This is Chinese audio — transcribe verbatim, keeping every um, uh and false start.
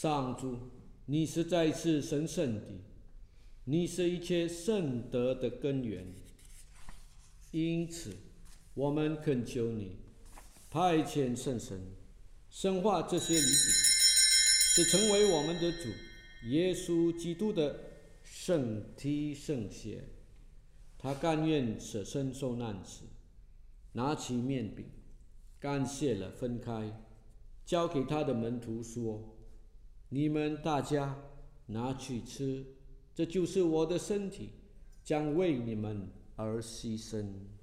上主，你实在是神圣的，你是一切圣德的根源。因此，我们恳求你派遣圣神，深化这些礼饼，使成为我们的主耶稣基督的圣体圣血。他甘愿舍身受难时，拿起面饼，感谢了，分开，交给他的门徒说：“你们大家拿去吃，这就是我的身体，将为你们而牺牲。”